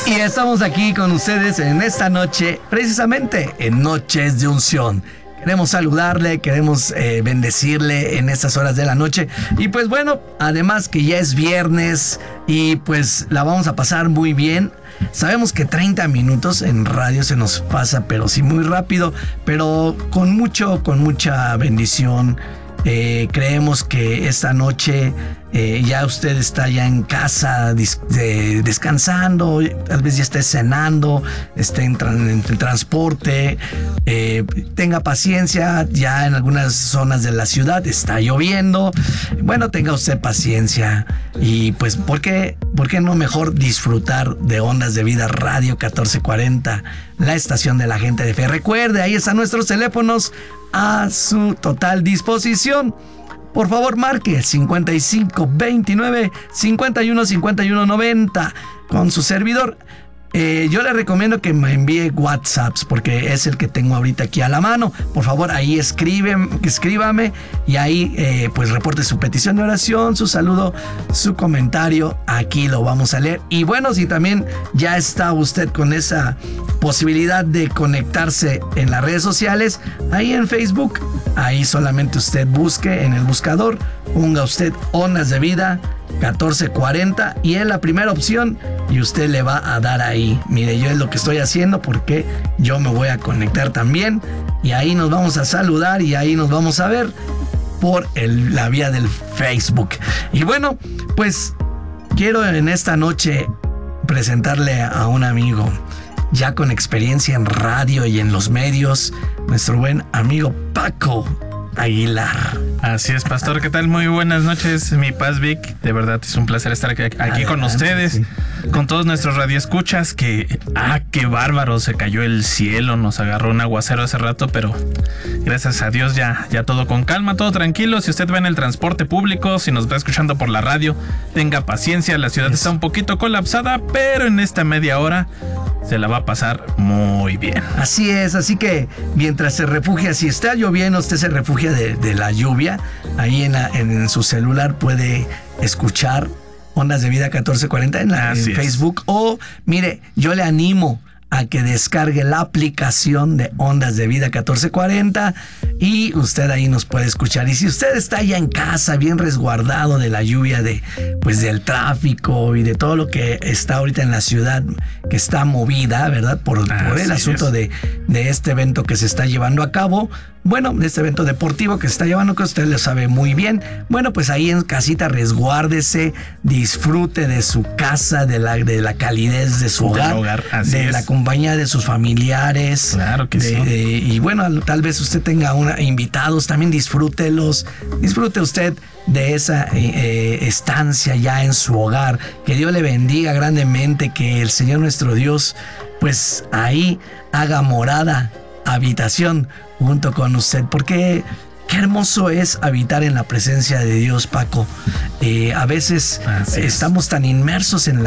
Y estamos aquí con ustedes en esta noche, precisamente en Noches de Unción. Queremos saludarle, queremos bendecirle en estas horas de la noche. Y pues bueno, además que ya es viernes y pues la vamos a pasar muy bien. Sabemos que 30 minutos en radio se nos pasa, pero sí muy rápido, pero con mucha bendición. Creemos que esta noche ya usted está ya en casa descansando, tal vez ya esté cenando, esté en transporte, tenga paciencia, ya en algunas zonas de la ciudad está lloviendo. Bueno, tenga usted paciencia y pues ¿por qué no mejor disfrutar de Ondas de Vida Radio 1440, la estación de la gente de fe? Recuerde, ahí están nuestros teléfonos a su total disposición. Por favor, marque 55 29 51 51 90 con su servidor. Yo le recomiendo que me envíe WhatsApps porque es el que tengo ahorita aquí a la mano. Por favor, ahí escríbame y ahí pues reporte su petición de oración, su saludo, su comentario. Aquí lo vamos a leer. Y bueno, si también ya está usted con esa posibilidad de conectarse en las redes sociales, ahí en Facebook, ahí solamente usted busque en el buscador, ponga usted Ondas de Vida 1440 y es la primera opción y usted le va a dar ahí. Mire, yo es lo que estoy haciendo porque yo me voy a conectar también y ahí nos vamos a saludar y ahí nos vamos a ver por la vía del Facebook. Y bueno, pues quiero en esta noche presentarle a un amigo ya con experiencia en radio y en los medios, nuestro buen amigo Paco Aguilar. Así es, pastor, ¿qué tal? Muy buenas noches, mi paz Vic. De verdad es un placer estar aquí con ustedes, sí, con todos nuestros radioescuchas. Qué bárbaro, se cayó el cielo, nos agarró un aguacero hace rato, pero gracias a Dios ya todo con calma, todo tranquilo. Si usted va en el transporte público, si nos va escuchando por la radio, tenga paciencia, la ciudad está un poquito colapsada, pero en esta media hora se la va a pasar muy bien. Así es, así que mientras se refugia, si está lloviendo, usted se refugia de la lluvia. Ahí en su celular puede escuchar Ondas de Vida 1440 en Facebook. O mire, yo le animo a que descargue la aplicación de Ondas de Vida 1440 y usted ahí nos puede escuchar. Y si usted está ya en casa, bien resguardado de la lluvia, del tráfico y de todo lo que está ahorita en la ciudad, que está movida, ¿verdad? Por el asunto de este evento que se está llevando a cabo. Bueno, de este evento deportivo que se está llevando, que usted lo sabe muy bien. Bueno, pues ahí en casita resguárdese, disfrute de su casa, de la calidez de su hogar, de la compañía de sus familiares. Claro que sí. Y bueno, tal vez usted tenga invitados, también disfrútelos. Disfrute usted de esa estancia ya en su hogar. Que Dios le bendiga grandemente, que el Señor nuestro Dios, pues ahí haga morada, habitación junto con usted, porque qué hermoso es habitar en la presencia de Dios, Paco. A veces estamos tan inmersos en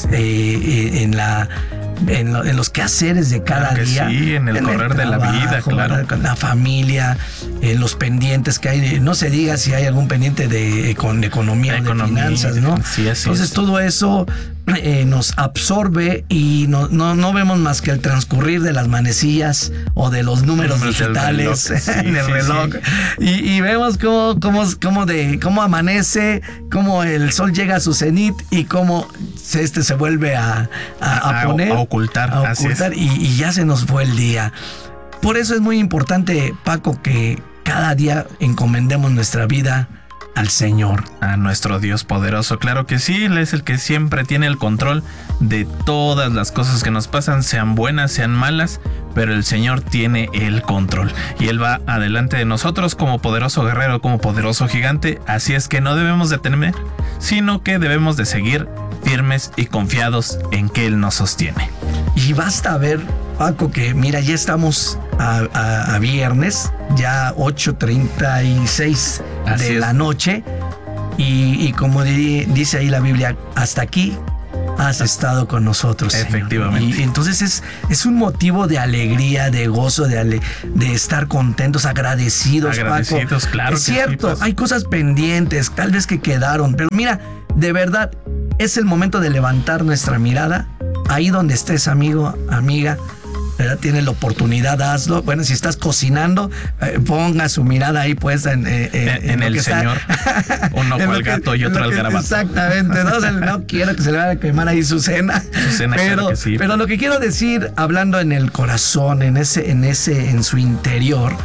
los quehaceres de cada día. Sí, en el correr de la vida, claro. Con la familia, los pendientes que hay. No se diga si hay algún pendiente con economía o de finanzas, ¿no? Sí, entonces todo eso nos absorbe y no vemos más que el transcurrir de las manecillas o de los números digitales en el reloj. Sí. Y vemos cómo amanece, cómo el sol llega a su cenit y cómo se vuelve a ocultar. Y ya se nos fue el día. Por eso es muy importante, Paco, que cada día encomendemos nuestra vida al Señor, a nuestro Dios poderoso. Claro que sí, Él es el que siempre tiene el control de todas las cosas que nos pasan, sean buenas, sean malas, pero el Señor tiene el control y Él va adelante de nosotros como poderoso guerrero, como poderoso gigante. Así es que no debemos de temer, sino que debemos de seguir firmes y confiados en que Él nos sostiene. Y basta ver, Paco, que mira, ya estamos a viernes, ya 8:36 de la noche, y como dice ahí la Biblia, hasta aquí has estado con nosotros, efectivamente. Señor. Y entonces es un motivo de alegría, de gozo, de estar contentos, agradecidos, Paco. Claro. Es cierto, hay cosas pendientes, tal vez que quedaron, pero mira, de verdad, es el momento de levantar nuestra mirada ahí donde estés, amigo, amiga, ¿verdad? Tienes la oportunidad, hazlo. Bueno, si estás cocinando, ponga su mirada ahí puesta en el Señor. Un ojo al gato y otro al garabato. Exactamente. No quiero que se le vaya a quemar ahí su cena. Claro que sí. Pero lo que quiero decir, hablando en el corazón, en su interior,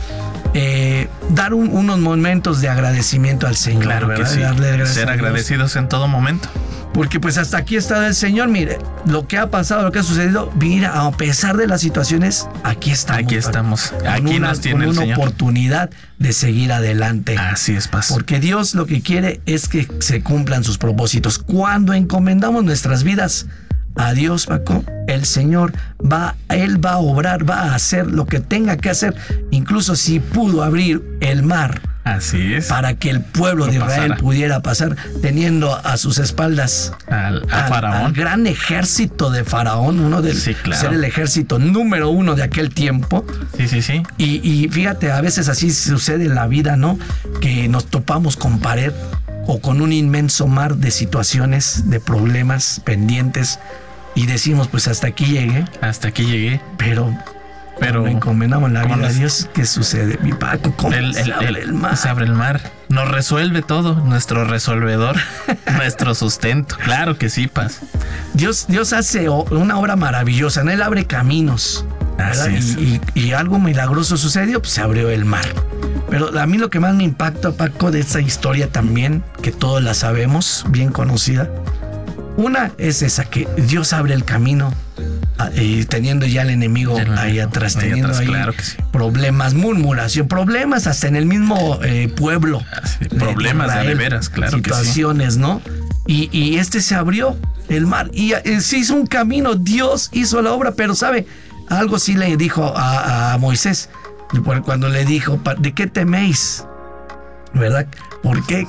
dar unos momentos de agradecimiento al Señor. Claro que sí. Ser agradecidos en todo momento. Porque pues hasta aquí está el Señor. Mire, lo que ha pasado, lo que ha sucedido, mira, a pesar de las situaciones, aquí estamos. Aquí estamos. Aquí nos tiene el Señor. Con una oportunidad de seguir adelante. Así es, Paz. Porque Dios lo que quiere es que se cumplan sus propósitos. Cuando encomendamos nuestras vidas a Dios, Paco, el Señor Él va a obrar, va a hacer lo que tenga que hacer. Incluso si pudo abrir el mar. Así es. Para que el pueblo de Israel pudiera pasar, teniendo a sus espaldas a Faraón. Al gran ejército de Faraón, ser el ejército número 1 de aquel tiempo. Sí. Y fíjate, a veces así sucede en la vida, ¿no? Que nos topamos con pared o con un inmenso mar de situaciones, de problemas pendientes, y decimos, pues hasta aquí llegué. Hasta aquí llegué. Pero encomendamos la vida a Dios. ¿Qué sucede, mi Paco? ¿Cómo se abre el mar? Se abre el mar. Nos resuelve todo. Nuestro resolvedor. Nuestro sustento. Claro que sí, Paz. Dios hace una obra maravillosa. Él abre caminos. Así es. Y algo milagroso sucedió, pues se abrió el mar. Pero a mí lo que más me impacta, Paco, de esta historia también, que todos la sabemos, bien conocida. Una es esa, que Dios abre el camino, teniendo ya el enemigo ahí atrás, teniendo ahí claro que sí. Problemas, murmuración, problemas hasta en el mismo pueblo. Problemas de veras, claro que sí. Situaciones, ¿no? Y se abrió el mar y se hizo un camino. Dios hizo la obra, pero ¿sabe? Algo sí le dijo a Moisés, cuando le dijo, ¿de qué teméis? ¿Verdad? ¿Por qué?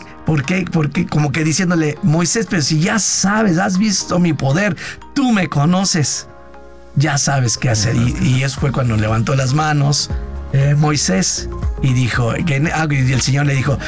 Como que diciéndole, Moisés, pero si ya sabes, has visto mi poder, tú me conoces, ya sabes qué hacer. Y eso fue cuando levantó las manos Moisés y dijo, y el Señor le dijo,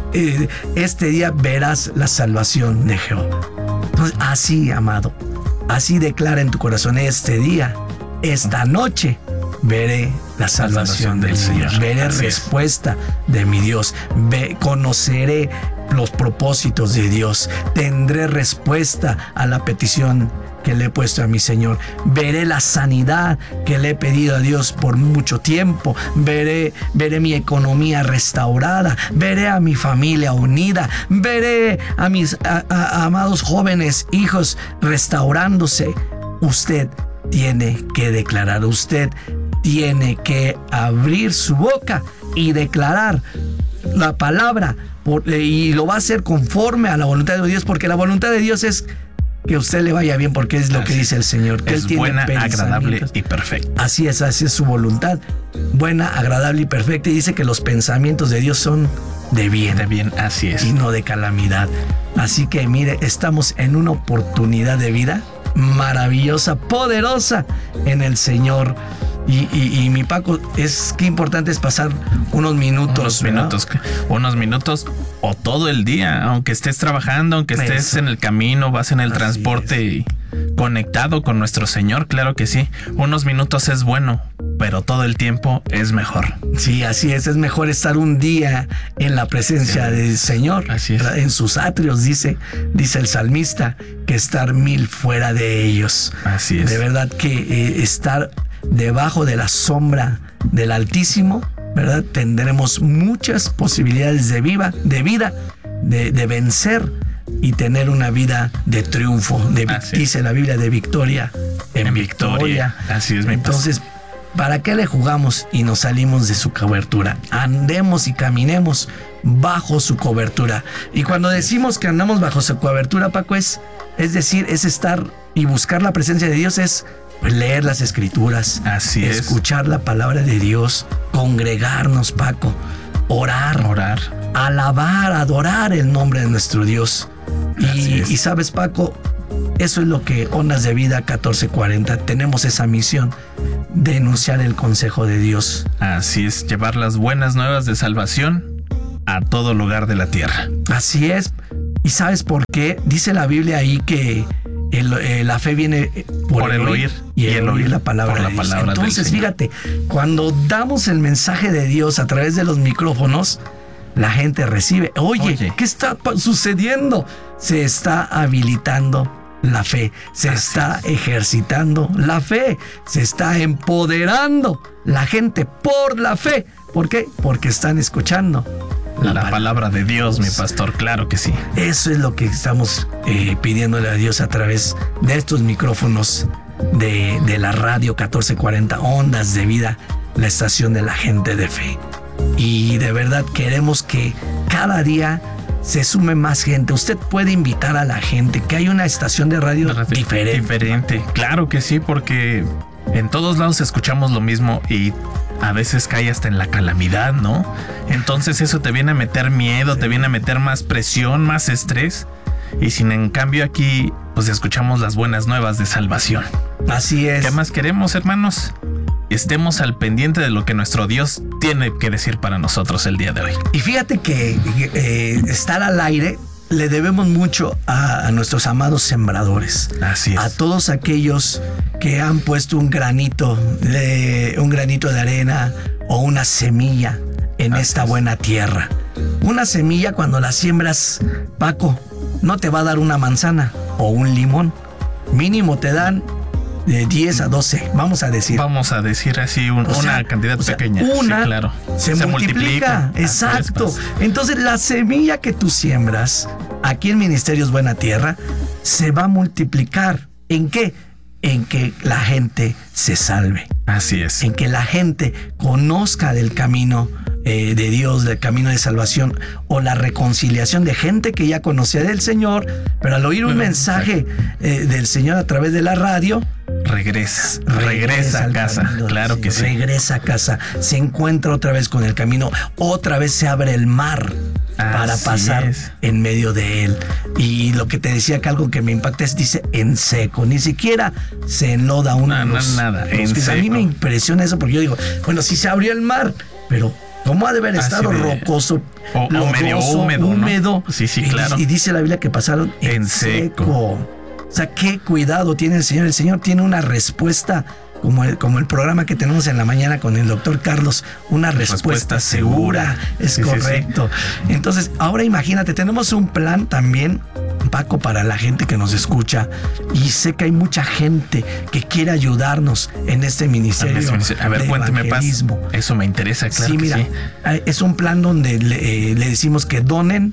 este día verás la salvación de Jehová. Entonces, así, amado, así declara en tu corazón, este día, esta noche, veré la salvación del Señor. Veré respuesta de mi Dios. Conoceré los propósitos de Dios. Tendré respuesta a la petición que le he puesto a mi Señor. Veré la sanidad que le he pedido a Dios por mucho tiempo. Veré mi economía restaurada. Veré a mi familia unida. Veré a mis amados jóvenes hijos restaurándose. Usted tiene que declarar, usted tiene que abrir su boca y declarar la palabra, y lo va a hacer conforme a la voluntad de Dios, porque la voluntad de Dios es que a usted le vaya bien, porque es lo que dice el Señor, que es Él tiene buena, agradable y perfecta. Así es su voluntad, buena, agradable y perfecta, y dice que los pensamientos de Dios son de bien. De bien, así es. Y no de calamidad. Así que mire, estamos en una oportunidad de vida maravillosa, poderosa en el Señor. Y mi Paco, qué importante es pasar unos minutos o todo el día, aunque estés trabajando, aunque estés en el camino, vas en el transporte y conectado con nuestro Señor, claro que sí. Unos minutos es bueno, pero todo el tiempo es mejor. Sí, así es mejor estar un día en la presencia del Señor, así es. En sus atrios, dice el salmista, que estar 1000 fuera de ellos. Así es. De verdad que estar debajo de la sombra del Altísimo, ¿verdad? Tendremos muchas posibilidades de vida, de vencer y tener una vida de triunfo. Dice la Biblia, de victoria en victoria. Así es, entonces, ¿para qué le jugamos y nos salimos de su cobertura? Andemos y caminemos bajo su cobertura. Y cuando decimos que andamos bajo su cobertura, Paco, es decir, es estar y buscar la presencia de Dios, es leer las escrituras, escuchar la palabra de Dios, congregarnos, Paco, orar, alabar, adorar el nombre de nuestro Dios. Y sabes, Paco, eso es lo que Ondas de Vida 1440 tenemos, esa misión de denunciar el consejo de Dios. Así es, llevar las buenas nuevas de salvación a todo lugar de la tierra. Así es. ¿Y sabes por qué? Dice la Biblia ahí que La fe viene por el oír y el oír la palabra de Dios. Entonces, fíjate, cuando damos el mensaje de Dios a través de los micrófonos, la gente recibe. Oye, ¿qué está sucediendo? Se está habilitando la fe, se está ejercitando la fe, se está empoderando la gente por la fe. ¿Por qué? Porque están escuchando la palabra de Dios, mi pastor, claro que sí. Eso es lo que estamos pidiéndole a Dios a través de estos micrófonos de la radio 1440 Ondas de Vida, la estación de la gente de fe. Y de verdad queremos que cada día se sume más gente. Usted puede invitar a la gente, que hay una estación de radio diferente. Claro que sí, porque en todos lados escuchamos lo mismo y a veces cae hasta en la calamidad, ¿no? Entonces eso te viene a meter miedo, te viene a meter más presión, más estrés. Y sin en cambio aquí, pues escuchamos las buenas nuevas de salvación. Así es. ¿Qué más queremos, hermanos? Estemos al pendiente de lo que nuestro Dios tiene que decir para nosotros el día de hoy. Y fíjate que estar al aire le debemos mucho a nuestros amados sembradores. Así es. A todos aquellos que han puesto un granito de arena o una semilla en esta buena tierra. Una semilla, cuando la siembras, Paco, no te va a dar una manzana o un limón. Mínimo te dan de 10 a 12, vamos a decir. Vamos a decir así una cantidad pequeña. Una sí, claro. Se multiplica. Exacto. Entonces la semilla que tú siembras aquí en Ministerios Buena Tierra se va a multiplicar. ¿En qué? En que la gente se salve. Así es. En que la gente conozca del camino de Dios, del camino de salvación o la reconciliación de gente que ya conocía del Señor, pero al oír un mensaje del Señor a través de la radio, regresa a casa. Claro que sí. Regresa a casa, se encuentra otra vez con el camino, otra vez se abre el mar para pasar en medio de él. Y lo que te decía, que algo que me impacta es, dice en seco, ni siquiera se enloda uno. Nada, en seco. A mí me impresiona eso, porque yo digo, bueno, sí se abrió el mar, pero ¿cómo ha de haber estado rocoso, o medio húmedo, ¿no? Sí, claro. Y dice la Biblia que pasaron en seco. O sea, qué cuidado tiene el Señor. El Señor tiene una respuesta, como el programa que tenemos en la mañana con el doctor Carlos, una respuesta segura. Es correcto. Sí. Entonces, ahora imagínate, tenemos un plan también, Paco, para la gente que nos escucha, y sé que hay mucha gente que quiere ayudarnos en este ministerio. A ver, cuénteme, Paz. Eso me interesa, claro. Sí, mira, es un plan donde le decimos que adopten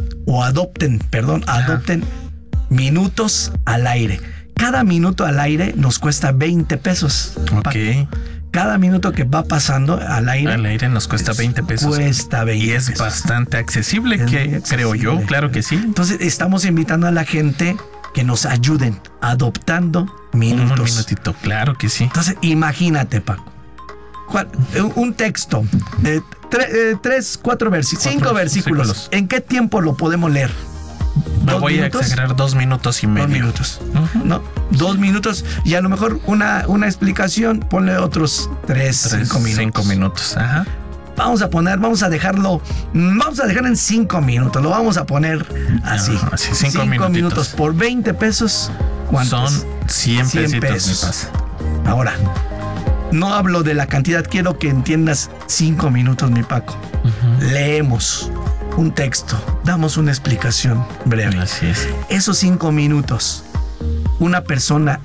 minutos al aire. Cada minuto al aire nos cuesta 20 pesos. Ok. Cada minuto que va pasando al aire nos cuesta 20 pesos. Cuesta 20 y es pesos. Bastante accesible, creo yo. Claro que sí. Entonces estamos invitando a la gente que nos ayuden adoptando minutos. Un minutito, claro que sí. Entonces imagínate, Paco, un texto de 4 versículos, 5 versículos. ¿En qué tiempo lo podemos leer? Me voy a exagerar 2 minutos y medio. 2 minutos. ¿No? 2 minutos y a lo mejor una explicación, ponle otros 5 minutos. 5 minutos, ajá. Vamos a dejarlo en 5 minutos. Lo vamos a poner así. 5 minutos por 20 pesos. ¿Cuántos? Son 100 pesos. Ahora, no hablo de la cantidad, quiero que entiendas 5 minutos, mi Paco. Leemos un texto, damos una explicación breve. Así es. Esos 5 minutos, una persona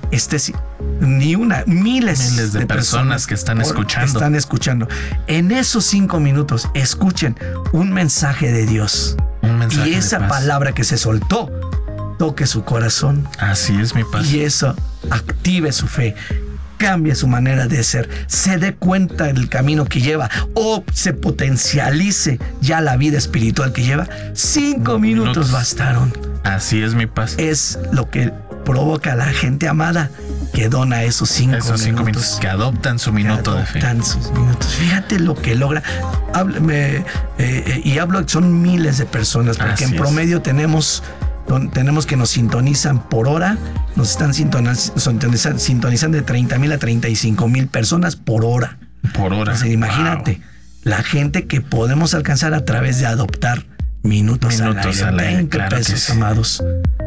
miles de personas que están escuchando. En esos 5 minutos, escuchen un mensaje de Dios. Y esa palabra que se soltó toque su corazón. Así es, mi Paz. Y eso active su fe, cambie su manera de ser, se dé cuenta del camino que lleva o se potencialice ya la vida espiritual que lleva. 5 minutos bastaron. Así es, mi Paz. Es lo que provoca a la gente amada que dona esos 5 minutos. Que adoptan su minuto de fe. Sus minutos. Fíjate lo que logra. Son miles de personas, porque en promedio tenemos que nos sintonizan por hora. Nos están sintonizando de 30,000 a 35,000 personas por hora. Entonces, imagínate la gente que podemos alcanzar a través de adoptar minutos al aire. 20 claro pesos, amados.